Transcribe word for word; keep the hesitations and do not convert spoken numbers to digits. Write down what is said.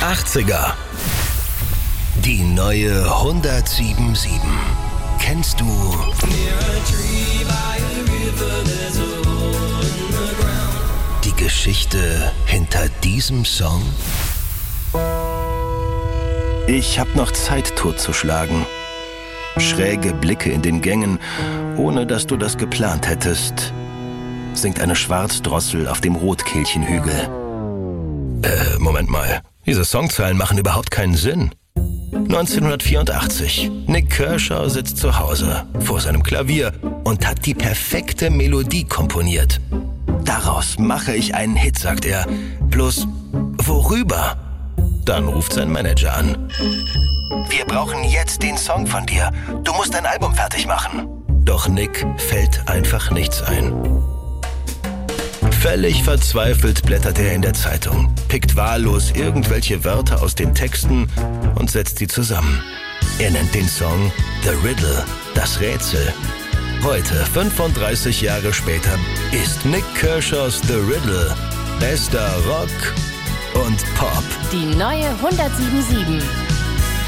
achtziger. Die neue hundertsiebenundsiebzig. Kennst du die Geschichte hinter diesem Song? Ich hab noch Zeit totzuschlagen. Schräge Blicke in den Gängen, ohne dass du das geplant hättest, singt eine Schwarzdrossel auf dem Rotkehlchenhügel. Äh, Moment mal. Diese Songzeilen machen überhaupt keinen Sinn. neunzehnhundertvierundachtzig. Nik Kershaw sitzt zu Hause vor seinem Klavier und hat die perfekte Melodie komponiert. Daraus mache ich einen Hit, sagt er. Bloß, worüber? Dann ruft sein Manager an. Wir brauchen jetzt den Song von dir. Du musst dein Album fertig machen. Doch Nik fällt einfach nichts ein. Völlig verzweifelt blättert er in der Zeitung, pickt wahllos irgendwelche Wörter aus den Texten und setzt sie zusammen. Er nennt den Song The Riddle, das Rätsel. Heute, fünfunddreißig Jahre später, ist Nik Kershaws The Riddle bester Rock und Pop. Die neue hundertsiebenundsiebzig.